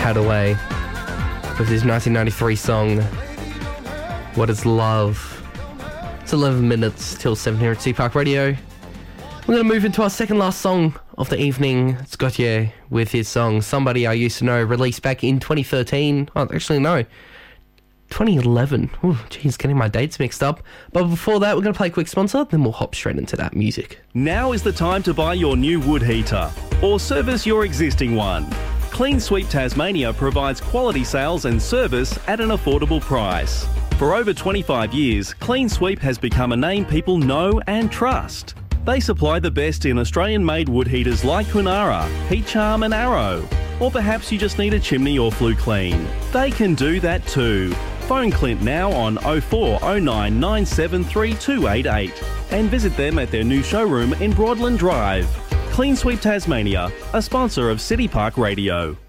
Hadaway with his 1993 song, What Is Love? It's 11 minutes till 7 here at City Park Radio. We're going to move into our second last song of the evening. It's Gautier with his song Somebody I Used to Know, released back in 2013. Oh, actually, no. 2011. Oh, geez, getting my dates mixed up. But before that, we're going to play a quick sponsor, then we'll hop straight into that music. Now is the time to buy your new wood heater or service your existing one. Clean Sweep Tasmania provides quality sales and service at an affordable price. For over 25 years, Clean Sweep has become a name people know and trust. They supply the best in Australian-made wood heaters like Kunara, Heat Charm and Arrow. Or perhaps you just need a chimney or flue clean. They can do that too. Phone Clint now on 0409 973 288 and visit them at their new showroom in Broadland Drive. Clean Sweep Tasmania, a sponsor of City Park Radio.